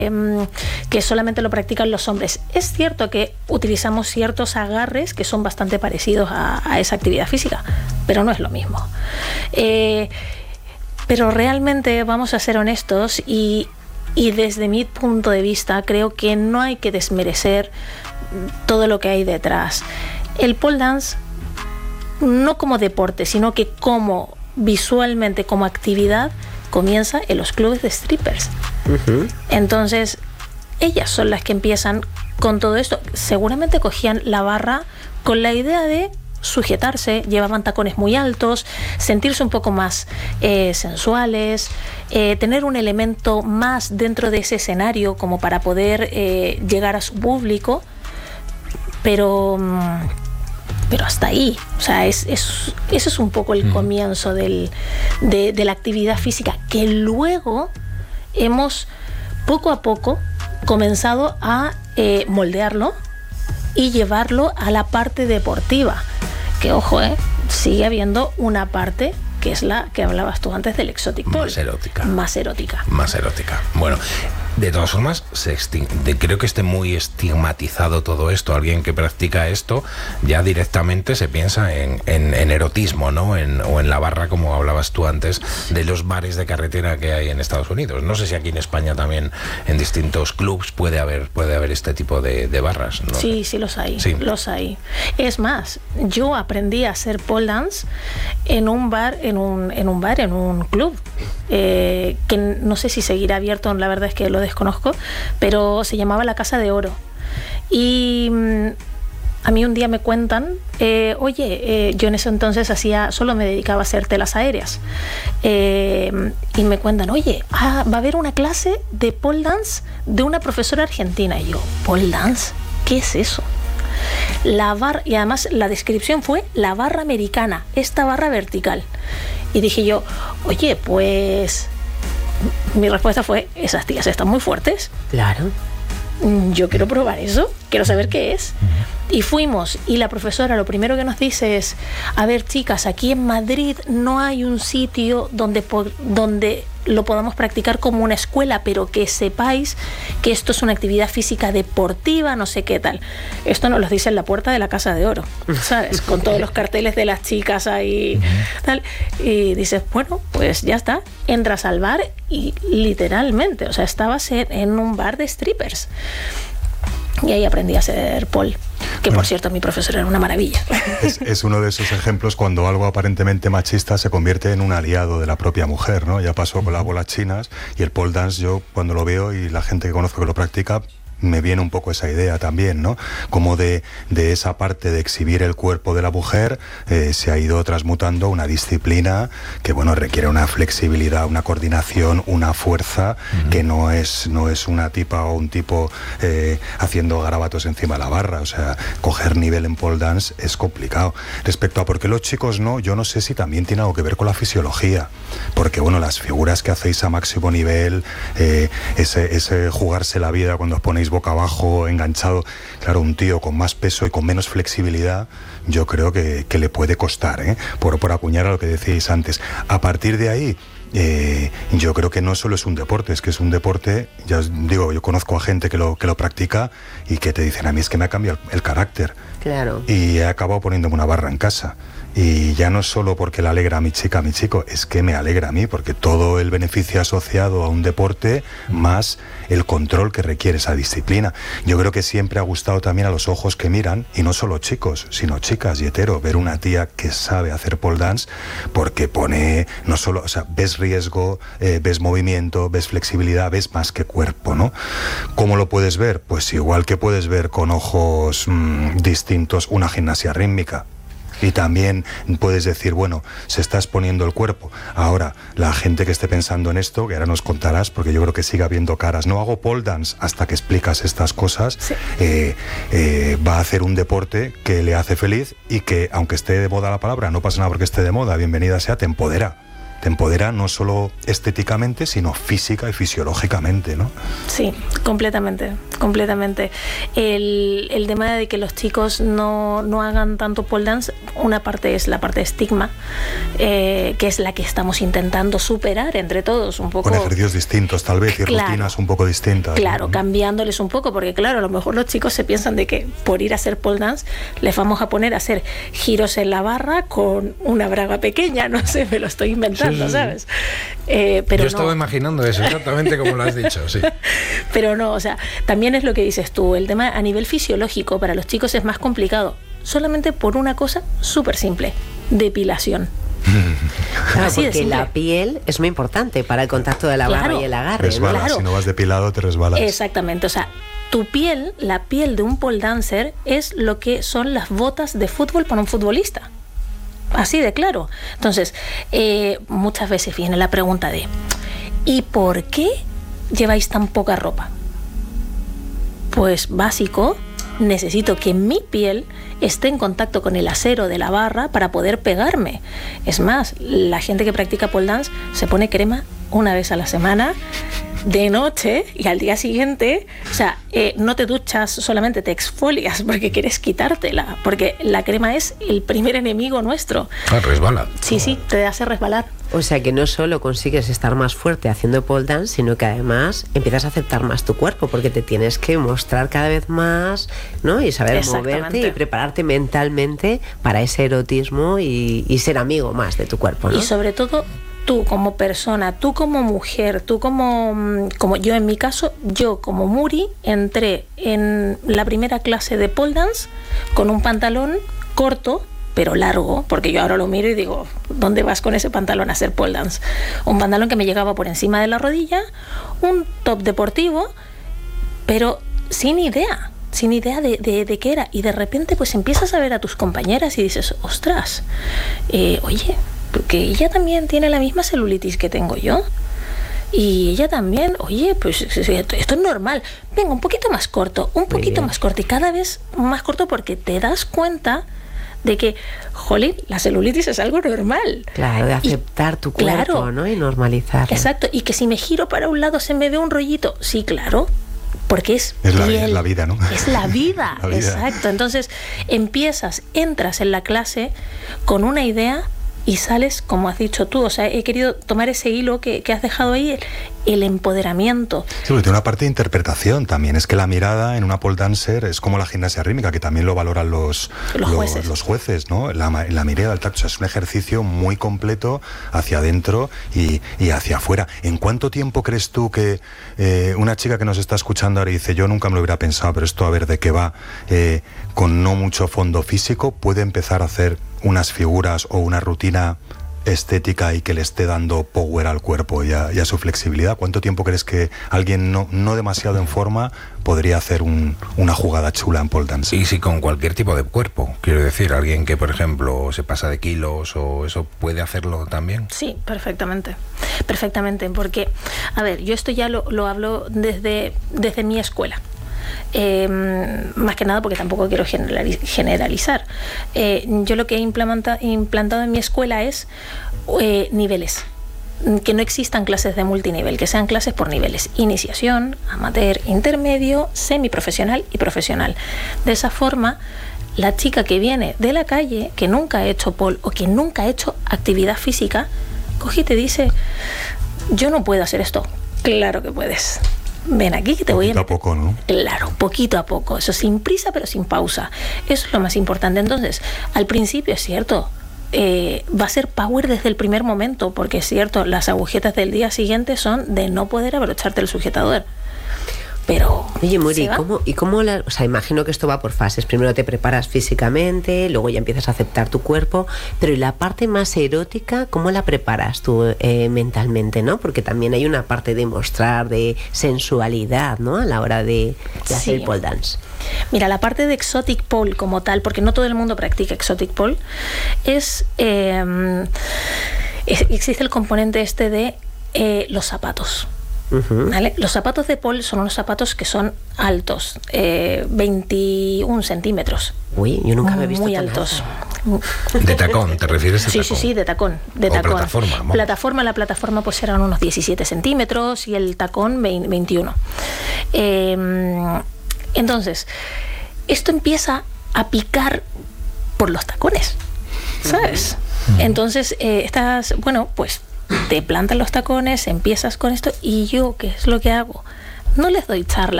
que solamente lo practican los hombres. Es cierto que utilizamos ciertos agarres que son bastante parecidos a esa actividad física, pero no es lo mismo. Pero realmente vamos a ser honestos y desde mi punto de vista creo que no hay que desmerecer todo lo que hay detrás. El pole dance, no como deporte, sino que como visualmente, como actividad, comienza en los clubes de strippers. Entonces, ellas son las que empiezan con todo esto. Seguramente cogían la barra con la idea de sujetarse, llevaban tacones muy altos, sentirse un poco más sensuales, tener un elemento más dentro de ese escenario como para poder llegar a su público, pero hasta ahí. O sea, eso es un poco el comienzo de la actividad física, que luego hemos poco a poco comenzado a moldearlo y llevarlo a la parte deportiva. Que ojo, sigue habiendo una parte que es la que hablabas tú antes del exotic pole. Más erótica. Bueno, de todas formas, creo que esté muy estigmatizado todo esto. Alguien que practica esto ya directamente se piensa en erotismo, ¿no? O en la barra, como hablabas tú antes, de los bares de carretera que hay en Estados Unidos. No sé si aquí en España también en distintos clubs puede haber este tipo de barras, ¿no? Sí, los hay. Sí. Los hay. Es más, yo aprendí a hacer pole dance en un bar, en un club, que no sé si seguirá abierto, la verdad es que lo desconozco, pero se llamaba La Casa de Oro. Y a mí un día me cuentan, yo en ese entonces solo me dedicaba a hacer telas aéreas, y me cuentan, va a haber una clase de pole dance de una profesora argentina. Y yo, ¿pole dance? ¿Qué es eso? Y además la descripción fue la barra americana, esta barra vertical. Y dije yo, pues mi respuesta fue, esas tías están muy fuertes. Claro. Yo quiero probar eso, quiero saber qué es. Y fuimos, y la profesora lo primero que nos dice es, a ver, chicas, aquí en Madrid no hay un sitio donde lo podamos practicar como una escuela, pero que sepáis que esto es una actividad física deportiva, no sé qué tal. Esto nos lo dice en la puerta de la Casa de Oro, ¿sabes? Con todos los carteles de las chicas ahí, tal. Y dices, bueno, pues ya está, entras al bar y literalmente, o sea, estabas en un bar de strippers. Y ahí aprendí a hacer pole, que por cierto mi profesor era una maravilla. Es uno de esos ejemplos cuando algo aparentemente machista se convierte en un aliado de la propia mujer, ¿no? Ya pasó con las bolas chinas y el pole dance. Yo cuando lo veo y la gente que conozco que lo practica, me viene un poco esa idea también, ¿no? Como de esa parte de exhibir el cuerpo de la mujer, se ha ido transmutando una disciplina que, bueno, requiere una flexibilidad, una coordinación, una fuerza, que no es una tipa o un tipo haciendo garabatos encima de la barra. O sea, coger nivel en pole dance es complicado. Respecto a por qué los chicos no, yo no sé si también tiene algo que ver con la fisiología, porque, bueno, las figuras que hacéis a máximo nivel, ese jugarse la vida cuando os ponéis boca abajo, enganchado, claro, un tío con más peso y con menos flexibilidad, yo creo que le puede costar, por acuñar a lo que decíais antes. A partir de ahí, yo creo que no solo es un deporte, es que es un deporte, ya os digo, yo conozco a gente que lo practica y que te dicen, a mí es que me ha cambiado el carácter. Claro. Y he acabado poniéndome una barra en casa. Y ya no es solo porque le alegra a mi chica, a mi chico, es que me alegra a mí, porque todo el beneficio asociado a un deporte, más el control que requiere esa disciplina. Yo creo que siempre ha gustado también a los ojos que miran, y no solo chicos, sino chicas y hetero, ver una tía que sabe hacer pole dance, porque pone, no solo, o sea, ves riesgo, ves movimiento, ves flexibilidad, ves más que cuerpo, ¿no? ¿Cómo lo puedes ver? Pues igual que puedes ver con ojos distintos una gimnasia rítmica. Y también puedes decir, bueno, se está exponiendo el cuerpo. Ahora, la gente que esté pensando en esto, que ahora nos contarás, porque yo creo que sigue habiendo caras, no hago pole dance hasta que explicas estas cosas, sí. Va a hacer un deporte que le hace feliz y que, aunque esté de moda la palabra, no pasa nada porque esté de moda, bienvenida sea, te empodera. Te empodera no solo estéticamente, sino física y fisiológicamente, ¿no? Sí, completamente, completamente. El tema de que los chicos no hagan tanto pole dance, una parte es la parte de estigma, que es la que estamos intentando superar entre todos un poco. Con ejercicios distintos tal vez y rutinas un poco distintas. Claro, ¿no? Cambiándoles un poco, porque claro, a lo mejor los chicos se piensan de que por ir a hacer pole dance les vamos a poner a hacer giros en la barra con una braga pequeña, no sé, me lo estoy inventando, sí. ¿Sabes? Pero yo estaba imaginando eso exactamente como lo has dicho, sí. Pero no, o sea, también es lo que dices tú, el tema a nivel fisiológico para los chicos es más complicado, solamente por una cosa súper simple, depilación. Claro, así porque la piel es muy importante para el contacto de la barra y el agarre. Resbala, ¿no? Si no vas depilado te resbalas. Exactamente, o sea, tu piel, la piel de un pole dancer es lo que son las botas de fútbol para un futbolista. Así de claro. Entonces, muchas veces viene la pregunta de ¿y por qué lleváis tan poca ropa? Pues básico, necesito que mi piel esté en contacto con el acero de la barra para poder pegarme. Es más, la gente que practica pole dance se pone crema una vez a la semana, de noche, y al día siguiente, o sea, no te duchas, solamente te exfolias porque quieres quitártela, porque la crema es el primer enemigo nuestro. Resbala. Sí, te hace resbalar. O sea que no solo consigues estar más fuerte haciendo pole dance, sino que además empiezas a aceptar más tu cuerpo, porque te tienes que mostrar cada vez más, ¿no? Y saber moverte y prepararte mentalmente para ese erotismo y ser amigo más de tu cuerpo, ¿no? Y sobre todo tú como persona, tú como mujer, tú como yo en mi caso, yo como Muri entré en la primera clase de pole dance con un pantalón corto pero largo, porque yo ahora lo miro y digo, ¿dónde vas con ese pantalón a hacer pole dance? Un pantalón que me llegaba por encima de la rodilla, un top deportivo, pero sin idea de qué era, y de repente pues empiezas a ver a tus compañeras y dices, ostras, oye, porque ella también tiene la misma celulitis que tengo yo. Y ella también, oye, pues esto es normal. Venga, un poquito más corto, más corto. Y cada vez más corto porque te das cuenta de que, jolín, la celulitis es algo normal. Claro, de aceptar tu cuerpo, claro, ¿no? Y normalizarlo. Exacto, y que si me giro para un lado se me ve un rollito. Sí, claro. Porque es la vida, ¿no? Es la vida, exacto. Entonces entras en la clase con una idea y sales, como has dicho tú, o sea, he querido tomar ese hilo que has dejado ahí, el empoderamiento. Sí, porque tiene una parte de interpretación también. Es que la mirada en una pole dancer es como la gimnasia rítmica, que también lo valoran los jueces, ¿no? La mirada, el tacto, o sea, es un ejercicio muy completo hacia adentro y hacia afuera. ¿En cuánto tiempo crees tú que una chica que nos está escuchando ahora y dice, yo nunca me lo hubiera pensado, pero esto a ver de qué va, con no mucho fondo físico, puede empezar a hacer unas figuras o una rutina estética y que le esté dando power al cuerpo y a su flexibilidad? ¿Cuánto tiempo crees que alguien no demasiado en forma podría hacer una jugada chula en pole dance? Y sí, con cualquier tipo de cuerpo, quiero decir, alguien que por ejemplo se pasa de kilos o eso, ¿puede hacerlo también? Sí, perfectamente, porque, a ver, yo esto ya lo hablo desde mi escuela. Más que nada porque tampoco quiero generalizar. Yo lo que he implantado en mi escuela es niveles, que no existan clases de multinivel, que sean clases por niveles: iniciación, amateur, intermedio, semiprofesional y profesional. De esa forma, la chica que viene de la calle, que nunca ha hecho pole o que nunca ha hecho actividad física, coge y te dice, yo no puedo hacer esto. Claro que puedes. Ven aquí que te voy a... Poquito a poco, ¿no? Claro, poquito a poco. Eso sin prisa pero sin pausa. Eso es lo más importante. Entonces, al principio es cierto, va a ser power desde el primer momento, porque es cierto, las agujetas del día siguiente son de no poder abrocharte el sujetador. Pero... Oye, Muri, o sea, imagino que esto va por fases. Primero te preparas físicamente, luego ya empiezas a aceptar tu cuerpo, pero ¿y la parte más erótica, cómo la preparas tú mentalmente, no? Porque también hay una parte de mostrar, de sensualidad, ¿no? A la hora de hacer el pole dance. Mira, la parte de exotic pole como tal, porque no todo el mundo practica exotic pole, existe el componente de los zapatos. ¿Vale? Los zapatos de pole son unos zapatos que son altos, 21 centímetros. Uy, yo nunca me he visto muy tan altos. ¿De tacón? ¿Te refieres a tacón? Sí, de tacón. Plataforma. La plataforma pues eran unos 17 centímetros y el tacón 21. Entonces, esto empieza a picar por los tacones, ¿sabes? Entonces, pues te plantan los tacones, empiezas con esto, y yo, ¿qué es lo que hago? No les doy charla